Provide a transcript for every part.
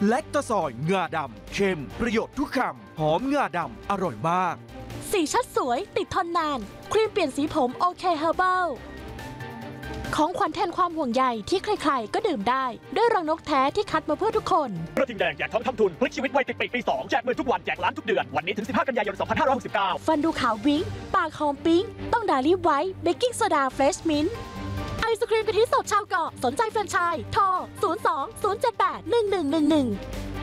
แลคตาซอยงาดำเข้มประโยชน์ทุกคำหอมงาดำอร่อยมากสีชัดสวยติดทนนานครีมเปลี่ยนสีผมโอเคเฮอร์เบิลของขวัญแทนความห่วงใยที่ใครๆก็ดื่มได้ด้วยรังนกแท้ที่คัดมาเพื่อทุกคนกระทิงแดงแจกทองคำทุนพลิกชีวิตวัยติดปีกปี 2แจกเงินทุกวันแจกล้านทุกเดือนวันนี้ถึง15 กันยายน 2569 ฟันดูขาววิ้งปากหอมปิ๊งต้องดาลี่ไวท์เบกกิ้งโซดาเฟรชมิ้นท์ไอศครีมกะทิสดชาวเกาะสนใจแฟรนไชส์โทร 02-078-1111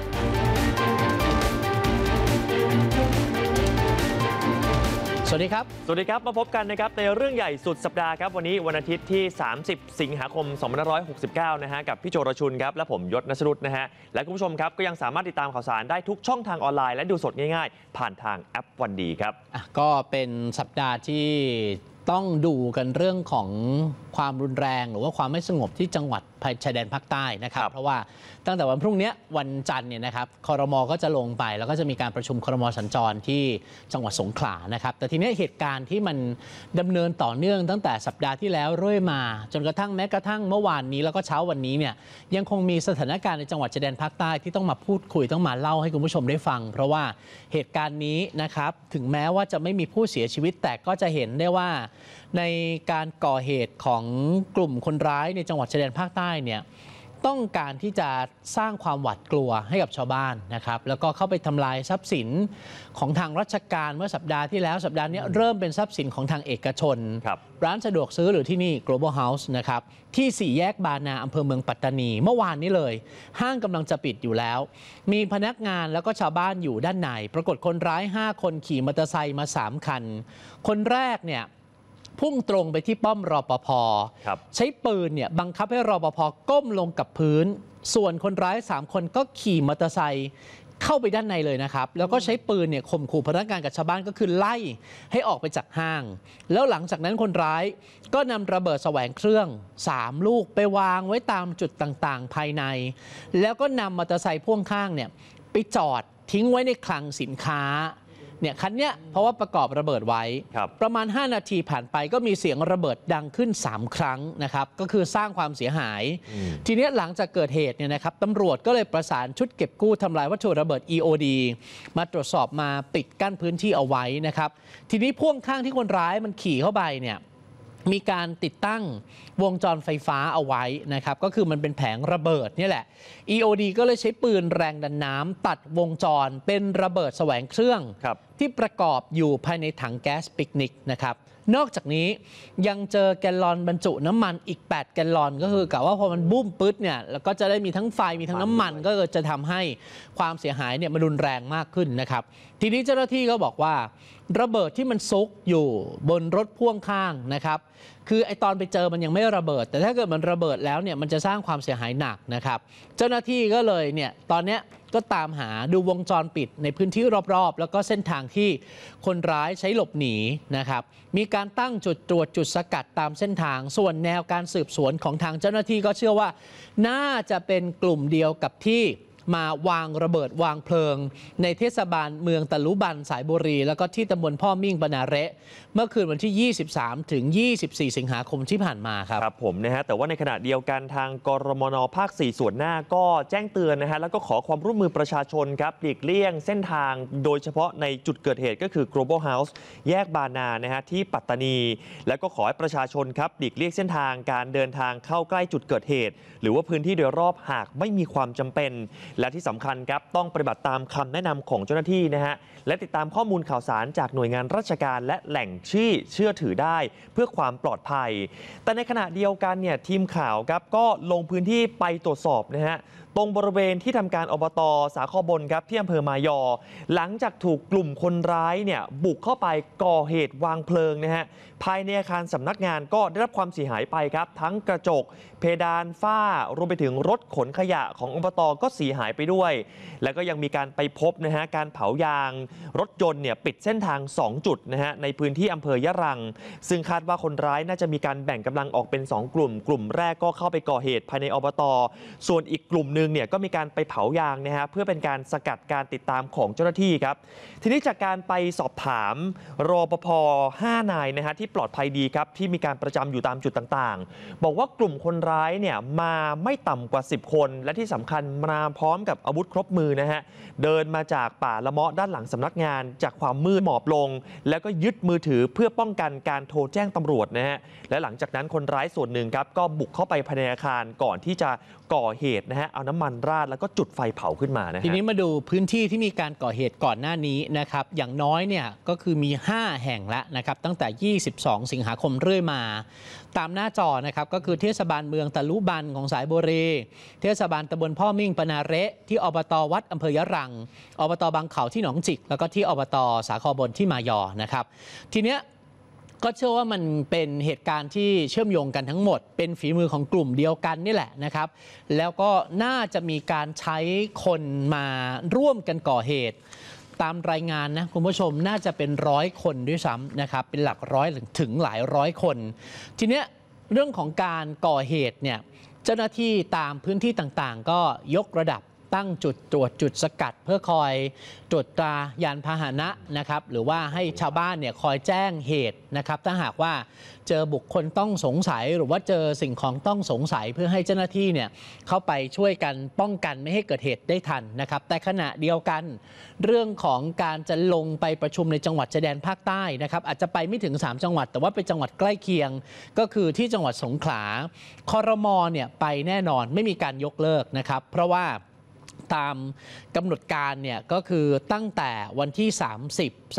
สวัสดีครับมาพบกันนะครับในเรื่องใหญ่สุดสัปดาห์ครับวันนี้วันอาทิตย์ที่30สิงหาคม2569นะฮะกับพี่โจรชุนครับและผมยศนชรุตนะฮะและคุณผู้ชมครับก็ยังสามารถติดตามข่าวสารได้ทุกช่องทางออนไลน์และดูสดง่ายๆผ่านทางแอปวันดีครับก็เป็นสัปดาห์ที่ต้องดูกันเรื่องของความรุนแรงหรือว่าความไม่สงบที่จังหวัดชายแดนภาคใต้นะครับเพราะว่าตั้งแต่วันพรุ่งนี้วันจันทร์เนี่ยนะครับครม.ก็จะลงไปแล้วก็จะมีการประชุมครม.สัญจรที่จังหวัดสงขลานะครับแต่ทีนี้เหตุการณ์ที่มันดำเนินต่อเนื่องตั้งแต่สัปดาห์ที่แล้วเรื่อยมาจนกระทั่งแม้กระทั่งเมื่อวานนี้แล้วก็เช้าวันนี้เนี่ยยังคงมีสถานการณ์ในจังหวัดชายแดนภาคใต้ที่ต้องมาพูดคุยต้องมาเล่าให้คุณผู้ชมได้ฟังเพราะว่าเหตุการณ์นี้นะครับถึงแม้ว่าจะไม่มีผู้เสียชีวิตแต่ก็จะเห็นได้ว่าในการก่อเหตุของกลุ่มคนร้ายในจังหวัดชายแดนภาคใต้เนี่ยต้องการที่จะสร้างความหวาดกลัวให้กับชาวบ้านนะครับแล้วก็เข้าไปทำลายทรัพย์สินของทางราชการเมื่อสัปดาห์ที่แล้วสัปดาห์นี้เริ่มเป็นทรัพย์สินของทางเอกชนร้านสะดวกซื้อหรือที่นี่ Global House นะครับที่ 4 แยกบานาอำเภอเมืองปัตตานีเมื่อวานนี้เลยห้างกำลังจะปิดอยู่แล้วมีพนักงานแล้วก็ชาวบ้านอยู่ด้านในปรากฏคนร้าย5 คนขี่มอเตอร์ไซค์มา3 คันคนแรกเนี่ยพุ่งตรงไปที่ป้อมรปภ.ใช้ปืนเนี่ยบังคับให้รปภ.ก้มลงกับพื้นส่วนคนร้าย3 คนก็ขี่มอเตอร์ไซค์เข้าไปด้านในเลยนะครับแล้วก็ใช้ปืนเนี่ยข่มขู่พนักงานกับชาวบ้านก็คือไล่ให้ออกไปจากห้างแล้วหลังจากนั้นคนร้ายก็นำระเบิดแสวงเครื่อง3 ลูกไปวางไว้ตามจุดต่างๆภายในแล้วก็นำมอเตอร์ไซค์พ่วงข้างเนี่ยไปจอดทิ้งไว้ในคลังสินค้าเนี่ยคันเนี้ยเพราะว่าประกอบระเบิดไว้ประมาณ5 นาทีผ่านไปก็มีเสียงระเบิดดังขึ้น3 ครั้งนะครับก็คือสร้างความเสียหายทีนี้หลังจากเกิดเหตุเนี่ยนะครับตำรวจก็เลยประสานชุดเก็บกู้ทำลายวัตถุระเบิด EOD มาตรวจสอบมาปิดกั้นพื้นที่เอาไว้นะครับทีนี้พ่วงข้างที่คนร้ายมันขี่เข้าไปเนี่ยมีการติดตั้งวงจรไฟฟ้าเอาไว้นะครับก็คือมันเป็นแผงระเบิดนี่แหละ EOD ก็เลยใช้ปืนแรงดันน้ำตัดวงจรเป็นระเบิดแสวงเครื่องที่ประกอบอยู่ภายในถังแก๊สปิกนิกนะครับนอกจากนี้ยังเจอแกลลอนบรรจุน้ำมันอีก8 แกลลอนก็คือกะว่าพอมันบุ้มปึ๊ดเนี่ยแล้วก็จะได้มีทั้งไฟมีทั้งน้ำมันก็จะทำให้ความเสียหายเนี่ยมันรุนแรงมากขึ้นนะครับทีนี้เจ้าหน้าที่ก็บอกว่าระเบิดที่มันซุกอยู่บนรถพ่วงข้างนะครับคือไอตอนไปเจอมันยังไม่ระเบิดแต่ถ้าเกิดมันระเบิดแล้วเนี่ยมันจะสร้างความเสียหายหนักนะครับเจ้าหน้าที่ก็เลยเนี่ยตอนนี้ก็ตามหาดูวงจรปิดในพื้นที่รอบๆแล้วก็เส้นทางที่คนร้ายใช้หลบหนีนะครับมีการตั้งจุดตรวจจุดสกัดตามเส้นทางส่วนแนวการสืบสวนของทางเจ้าหน้าที่ก็เชื่อว่าน่าจะเป็นกลุ่มเดียวกับที่มาวางระเบิดวางเพลิงในเทศบาลเมืองตะลุบันสายบุรีแล้วก็ที่ตำบลพ่อมิ่งบรรณาเระเมื่อคืนวันที่23ถึง24สิงหาคมที่ผ่านมาครับผมนะฮะแต่ว่าในขณะเดียวกันทางกรมน.ภาค 4ส่วนหน้าก็แจ้งเตือนนะฮะแล้วก็ขอความร่วมมือประชาชนครับหลีกเลี่ยงเส้นทางโดยเฉพาะในจุดเกิดเหตุก็คือ Global House แยกบานานะฮะที่ปัตตานีแล้วก็ขอให้ประชาชนครับหลีกเลี่ยงเส้นทางการเดินทางเข้าใกล้จุดเกิดเหตุหรือว่าพื้นที่โดยรอบหากไม่มีความจำเป็นและที่สำคัญครับต้องปฏิบัติตามคำแนะนำของเจ้าหน้าที่นะฮะและติดตามข้อมูลข่าวสารจากหน่วยงานราชการและแหล่งที่เชื่อถือได้เพื่อความปลอดภัยแต่ในขณะเดียวกันเนี่ยทีมข่าวครับก็ลงพื้นที่ไปตรวจสอบนะฮะตรงบริเวณที่ทำการอบต.สาครบนครับที่อำเภอมายอหลังจากถูกกลุ่มคนร้ายเนี่ยบุกเข้าไปก่อเหตุวางเพลิงนะฮะภายในอาคารสำนักงานก็ได้รับความเสียหายไปครับทั้งกระจกเพดานฝ้ารวมไปถึงรถขนขยะของอบต.ก็เสียหายไปด้วยแล้วก็ยังมีการไปพบนะฮะการเผายางรถยนต์เนี่ยปิดเส้นทาง2 จุดนะฮะในพื้นที่อำเภอยะรังซึ่งคาดว่าคนร้ายน่าจะมีการแบ่งกำลังออกเป็น2 กลุ่มแรกก็เข้าไปก่อเหตุภายในอบต.ส่วนอีกกลุ่มนึงเนี่ยก็มีการไปเผายางนะฮะเพื่อเป็นการสกัดการติดตามของเจ้าหน้าที่ครับทีนี้จากการไปสอบถามรปภ5 นายนะฮะที่ปลอดภัยดีครับที่มีการประจำอยู่ตามจุดต่างๆบอกว่ากลุ่มคนร้ายเนี่ยมาไม่ต่ำกว่า10 คนและที่สำคัญมาพร้อมมกับอาวุธครบมือนะฮะเดินมาจากป่าละเมาะด้านหลังสำนักงานจากความมืดหมอบลงแล้วก็ยึดมือถือเพื่อป้องกันการโทรแจ้งตำรวจนะฮะและหลังจากนั้นคนร้ายส่วนหนึ่งครับก็บุกเข้าไปภายในอาคารก่อนที่จะก่อเหตุนะฮะเอาน้ำมันราดแล้วก็จุดไฟเผาขึ้นมานะฮะทีนี้มาดูพื้นที่ที่มีการก่อเหตุก่อนหน้านี้นะครับอย่างน้อยเนี่ยก็คือมี5แห่งแล้วนะครับตั้งแต่22สิงหาคมเรื่อยมาตามหน้าจอนะครับก็คือเทศบาลเมืองตะลุบันของสายบุรีเทศบาลตำบลพ่อมิ่งปนาเระที่อบต.วัดอำเภอยะรังอบต.บางเขาที่หนองจิกแล้วก็ที่อบต.สาครบนที่มายอนะครับทีเนี้ยก็เชื่อว่ามันเป็นเหตุการณ์ที่เชื่อมโยงกันทั้งหมดเป็นฝีมือของกลุ่มเดียวกันนี่แหละนะครับแล้วก็น่าจะมีการใช้คนมาร่วมกันก่อเหตุตามรายงานนะคุณผู้ชมน่าจะเป็น100 คนด้วยซ้ำนะครับเป็นหลักร้อยถึงหลายร้อยคนทีเนี้ยเรื่องของการก่อเหตุเนี่ยเจ้าหน้าที่ตามพื้นที่ต่างๆก็ยกระดับตั้งจุดตรวจจุดสกัดเพื่อคอยตรวจตรายานพาหนะนะครับหรือว่าให้ชาวบ้านเนี่ยคอยแจ้งเหตุนะครับถ้าหากว่าเจอบุคคลต้องสงสัยหรือว่าเจอสิ่งของต้องสงสัยเพื่อให้เจ้าหน้าที่เนี่ยเข้าไปช่วยกันป้องกันไม่ให้เกิดเหตุได้ทันนะครับแต่ขณะเดียวกันเรื่องของการจะลงไปประชุมในจังหวัดชายแดนภาคใต้นะครับอาจจะไปไม่ถึง3จังหวัดแต่ว่าเป็นจังหวัดใกล้เคียงก็คือที่จังหวัดสงขลาครม.เนี่ยไปแน่นอนไม่มีการยกเลิกนะครับเพราะว่าตามกำหนดการเนี่ยก็คือตั้งแต่วันที่30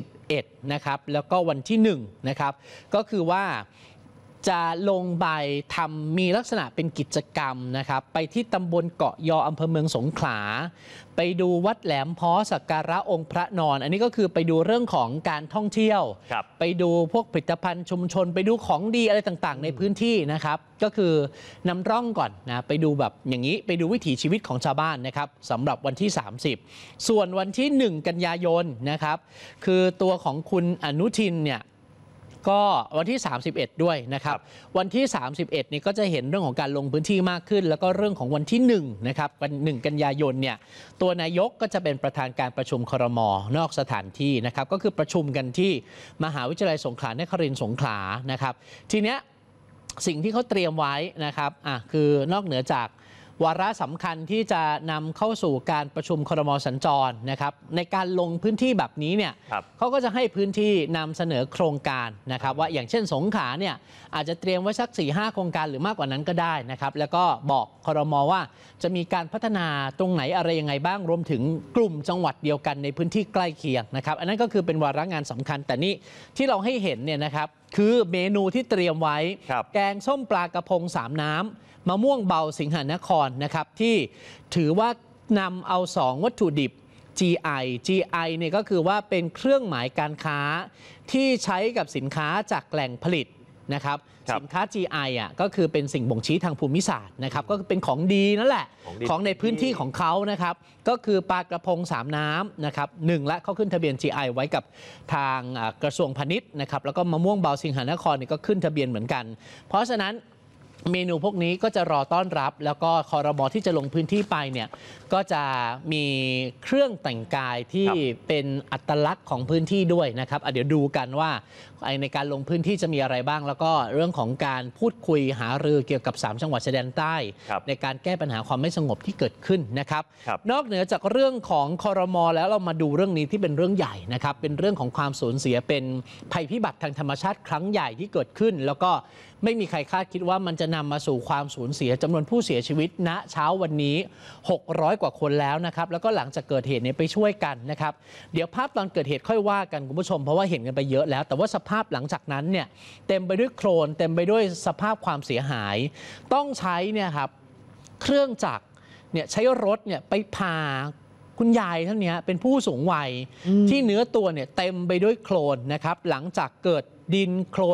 31นะครับแล้วก็วันที่1นะครับก็คือว่าจะลงไปทำมีลักษณะเป็นกิจกรรมนะครับไปที่ตำบลเกาะยออำเภอเมืองสงขลาไปดูวัดแหลมพ้อสักการะองค์พระนอนอันนี้ก็คือไปดูเรื่องของการท่องเที่ยวไปดูพวกผลิตภัณฑ์ชุมชนไปดูของดีอะไรต่างๆในพื้นที่นะครับก็คือนำร่องก่อนนะไปดูแบบอย่างนี้ไปดูวิถีชีวิตของชาวบ้านนะครับสำหรับวันที่30ส่วนวันที่1กันยายนนะครับคือตัวของคุณอนุทินเนี่ยก็วันที่31ด้วยนะครับวันที่31นี่ก็จะเห็นเรื่องของการลงพื้นที่มากขึ้นแล้วก็เรื่องของวันที่1นะครับวัน1กันยายนเนี่ยตัวนายกก็จะเป็นประธานการประชุมครม.นอกสถานที่นะครับก็คือประชุมกันที่มหาวิทยาลัยสงขลานครินทร์สงขลานะครับทีเนี้ยสิ่งที่เขาเตรียมไว้นะครับคือนอกเหนือจากวาระสำคัญที่จะนำเข้าสู่การประชุมครม.สัญจรนะครับในการลงพื้นที่แบบนี้เนี่ยเขาก็จะให้พื้นที่นำเสนอโครงการนะครับว่าอย่างเช่นสงขลาเนี่ยอาจจะเตรียมไว้สัก 4-5 โครงการหรือมากกว่านั้นก็ได้นะครับแล้วก็บอกครม.ว่าจะมีการพัฒนาตรงไหนอะไรยังไงบ้างรวมถึงกลุ่มจังหวัดเดียวกันในพื้นที่ใกล้เคียงนะครับอันนั้นก็คือเป็นวาระงานสำคัญแต่นี่ที่เราให้เห็นเนี่ยนะครับคือเมนูที่เตรียมไว้แกงส้มปลากระพง3 น้ำมะม่วงเบาสิงหนครนะครับที่ถือว่านำเอา2วัตถุดิบ GI เนี่ยก็คือว่าเป็นเครื่องหมายการค้าที่ใช้กับสินค้าจากแหล่งผลิตนะครับสินค้า GI ก็คือเป็นสิ่งบ่งชี้ทางภูมิศาสตร์นะครับก็เป็นของดีนั่นแหละของในพื้นที่ของเขานะครับก็คือปลากระพง3 น้ำนะครับ1และเขาขึ้นทะเบียน GI ไว้กับทางกระทรวงพาณิชย์นะครับแล้วก็มะม่วงเบาสิงหนครก็ขึ้นทะเบียนเหมือนกันเพราะฉะนั้นเมนูพวกนี้ก็จะรอต้อนรับแล้วก็ครม.ที่จะลงพื้นที่ไปเนี่ยก็จะมีเครื่องแต่งกายที่เป็นอัตลักษณ์ของพื้นที่ด้วยนะครับเดี๋ยวดูกันว่าในการลงพื้นที่จะมีอะไรบ้างแล้วก็เรื่องของการพูดคุยหารือเกี่ยวกับ3จังหวัดชายแดนใต้ในการแก้ปัญหาความไม่สงบที่เกิดขึ้นนะครับนอกเหนือจากเรื่องของครม.แล้วเรามาดูเรื่องนี้ที่เป็นเรื่องใหญ่นะครับเป็นเรื่องของความสูญเสียเป็นภัยพิบัติทางธรรมชาติครั้งใหญ่ที่เกิดขึ้นแล้วก็ไม่มีใครคาดคิดว่ามันจะนำมาสู่ความสูญเสียจำนวนผู้เสียชีวิตณเช้าวันนี้600 กว่าคนแล้วนะครับแล้วก็หลังจากเกิดเหตุไปช่วยกันนะครับเดี๋ยวภาพตอนเกิดเหตุค่อยว่ากันคุณผู้ชมเพราะว่าเห็นกันไปเยอะแล้วแต่ว่าสภาพหลังจากนั้นเนี่ยเต็มไปด้วยโคลนเต็มไปด้วยสภาพความเสียหายต้องใช้เนี่ยครับเครื่องจักรเนี่ยใช้รถเนี่ยไปพาคุณยายท่านนี้เป็นผู้สูงวัยที่เนื้อตัวเนี่ยเต็มไปด้วยโคลนนะครับหลังจากเกิดดินโคลน